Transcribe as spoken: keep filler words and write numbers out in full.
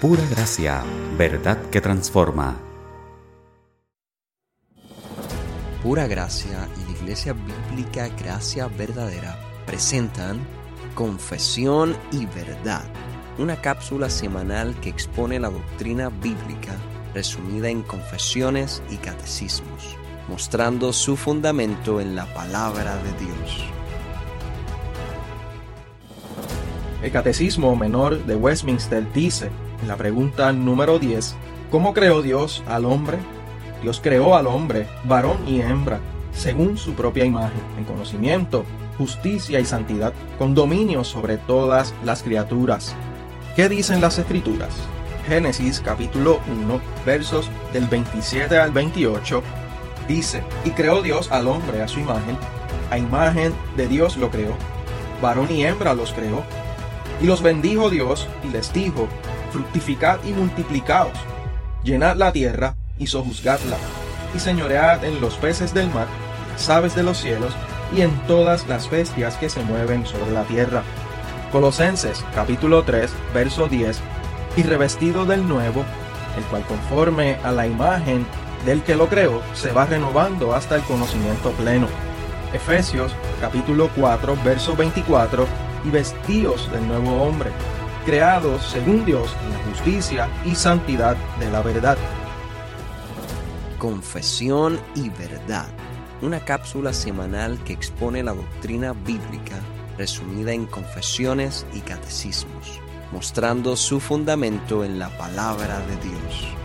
Pura gracia, verdad que transforma. Pura Gracia y la Iglesia Bíblica Gracia Verdadera presentan Confesión y Verdad, una cápsula semanal que expone la doctrina bíblica resumida en confesiones y catecismos, mostrando su fundamento en la palabra de Dios. El Catecismo Menor de Westminster dice, en la pregunta número diez, ¿cómo creó Dios al hombre? Dios creó al hombre, varón y hembra, según su propia imagen, en conocimiento, justicia y santidad, con dominio sobre todas las criaturas. ¿Qué dicen las Escrituras? Génesis capítulo uno, versos del veintisiete al veintiocho, dice, y creó Dios al hombre a su imagen, a imagen de Dios lo creó, varón y hembra los creó, y los bendijo Dios y les dijo, fructificad y multiplicaos, llenad la tierra y sojuzgadla, y señoread en los peces del mar, las aves de los cielos, y en todas las bestias que se mueven sobre la tierra. Colosenses capítulo tres, verso diez, y revestido del nuevo, el cual conforme a la imagen del que lo creó, se va renovando hasta el conocimiento pleno. Efesios capítulo cuatro, verso veinticuatro, y vestíos del nuevo hombre, creados según Dios en la justicia y santidad de la verdad. Confesión y Verdad, una cápsula semanal que expone la doctrina bíblica resumida en confesiones y catecismos, mostrando su fundamento en la palabra de Dios.